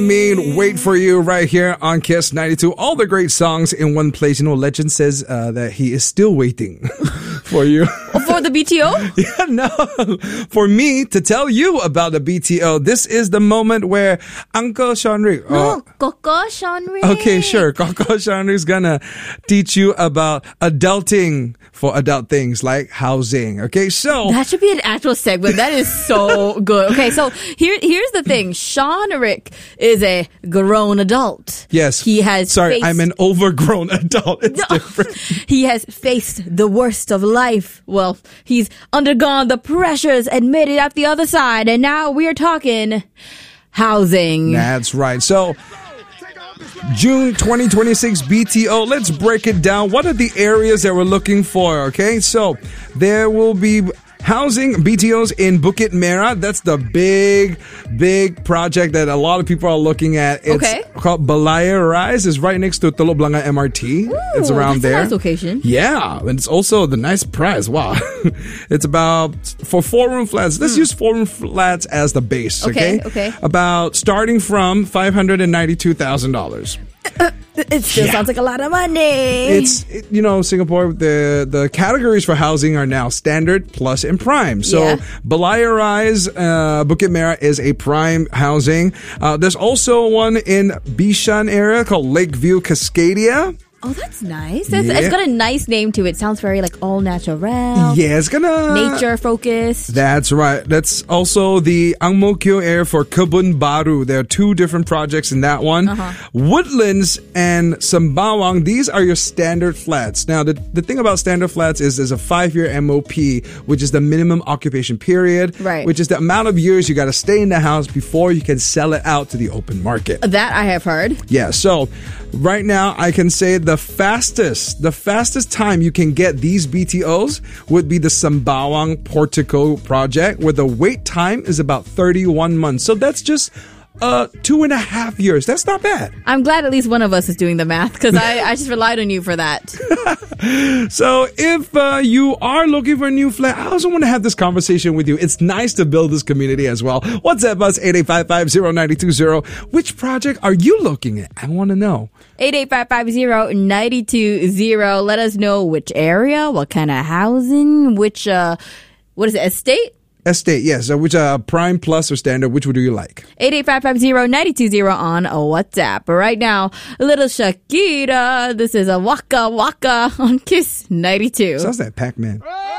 Wait for you right here on Kiss 92. All the great songs in one place. You know, legend says that he is still waiting for you. For the BTO? Yeah, no. For me to tell you about the BTO. This is the moment where Uncle Sean Rick. Coco Sean Rick. Okay, sure. Coco Sean Rick's gonna teach you about adulting for adult things like housing. Okay, so that should be an actual segment. That is so good. Okay, so here's the thing. Sean Rick is a grown adult. Yes. He has I'm an overgrown adult. It's different. He has faced the worst of life. Well, he's undergone the pressures and made it out the other side. And now we're talking housing. That's right. So June 2026 BTO. Let's break it down. What are the areas that we're looking for? Okay, so there will be housing BTOs in Bukit Merah. That's the big project that a lot of people are looking at. It's called Balaya Rise. It's right next to Telok Blangah MRT. It's around there. That's a nice location. Yeah, and it's also the nice price. Wow. It's about, for 4-room flats, let's use 4-room flats as the base, okay? Okay. About starting from $592,000. It still sounds like a lot of money. Singapore, the categories for housing are now standard, plus, and prime. So Balaya Rise, Bukit Merah is a prime housing. There's also one in Bishan area called Lakeview Cascadia. Oh, that's nice. It's got a nice name to it. Sounds very like all natural. Yeah, it's gonna nature focused. That's right. That's also the Ang Mo Kio area for Kebun Baru. There are 2 different projects in that one. Woodlands and Sembawang, these are your standard flats. Now, the thing about standard flats is there's a 5-year MOP, which is the minimum occupation period, right? Which is the amount of years you got to stay in the house before you can sell it out to the open market. That I have heard. Yeah. So right now, I can say the fastest time you can get these BTOs would be the Sembawang Portico project, where the wait time is about 31 months. So that's just 2.5 years. That's not bad. I'm glad at least one of us is doing the math, because I just relied on you for that. So if you are looking for a new flat, I also want to have this conversation with you. It's nice to build this community as well. WhatsApp us 88550920. Which project are you looking at? I want to know. 88550920. Let us know which area, what kind of housing, which what is it, estate? Estate, yes. So which prime, plus, or standard, which would you like? 88550920 on WhatsApp. But right now, a little Shakira. This is a Waka Waka on Kiss 92. Sounds like Pac-Man.